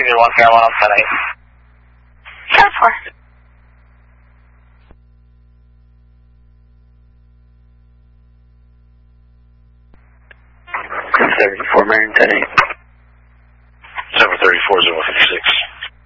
301 Fairmont on 10-8. 10-4. Chris 74, Marion 10-8. 734-015.